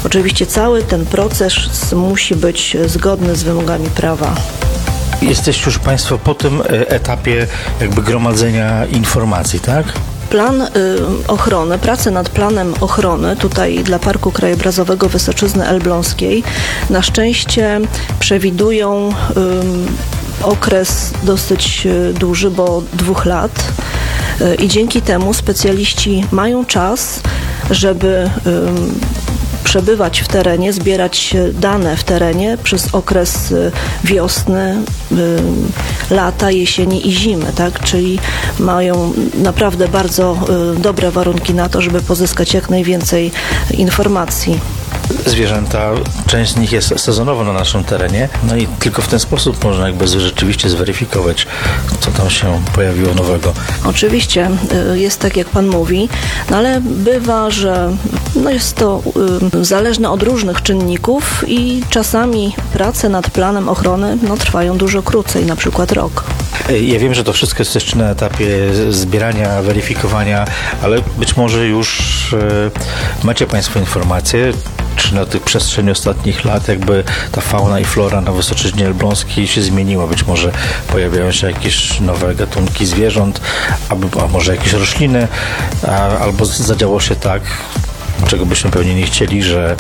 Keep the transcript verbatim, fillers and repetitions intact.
Oczywiście cały ten proces musi być zgodny z wymogami prawa. Jesteście już Państwo po tym etapie jakby gromadzenia informacji, tak? Plan y, ochrony, prace nad planem ochrony tutaj dla Parku Krajobrazowego Wysoczyzny Elbląskiej na szczęście przewidują y, okres dosyć y, duży, bo dwóch lat y, i dzięki temu specjaliści mają czas, żeby y, przebywać w terenie, zbierać dane w terenie przez okres wiosny, lata, jesieni i zimy, tak? Czyli mają naprawdę bardzo dobre warunki na to, żeby pozyskać jak najwięcej informacji. Zwierzęta, część z nich jest sezonowo na naszym terenie, no i tylko w ten sposób można jakby rzeczywiście zweryfikować, co tam się pojawiło nowego. Oczywiście jest tak, jak Pan mówi, no ale bywa, że no jest to y, zależne od różnych czynników i czasami prace nad planem ochrony no, trwają dużo krócej, na przykład rok. Ja wiem, że to wszystko jest jeszcze na etapie zbierania, weryfikowania, ale być może już e, macie Państwo informacje, czy na tych przestrzeni ostatnich lat jakby ta fauna i flora na Wysoczyźnie Elbląskiej się zmieniła. Być może pojawiają się jakieś nowe gatunki zwierząt, albo, a może jakieś rośliny, a, albo zadziało się tak, czego byśmy pewnie nie chcieli, że